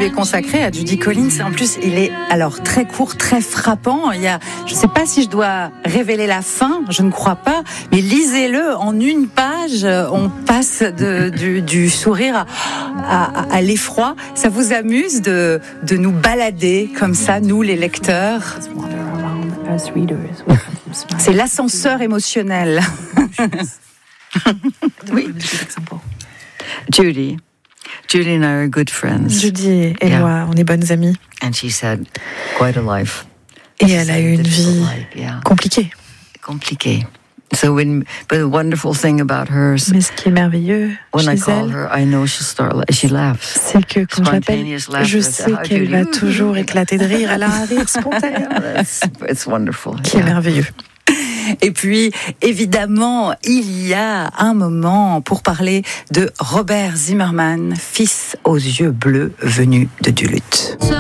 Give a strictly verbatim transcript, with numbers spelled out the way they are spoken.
lui est consacré à Judy Collins. En plus, il est alors très court, très frappant. Il y a, je ne sais pas si je dois révéler la fin, je ne crois pas, mais lisez-le en une page. On passe de, du, du sourire à, à, à l'effroi. Ça vous amuse de, de nous balader comme ça, nous les lecteurs? C'est l'ascenseur émotionnel. Oui. Judy. Judy and I are good friends. Judy et yeah. moi, on est bonnes amies. And she's had quite a life. Et elle a eu une vie life, yeah. compliquée. Compliquée. So when, but the wonderful thing about her, mais ce qui est merveilleux when chez I call elle, her, I know she'll start. She laughs. C'est que quand je l'appelle, je sais qu'elle va toujours éclater de rire. Elle a un rire spontané. It's wonderful. Qui yeah. est merveilleux. Et puis, évidemment, il y a un moment pour parler de Robert Zimmerman, fils aux yeux bleus venu de Duluth.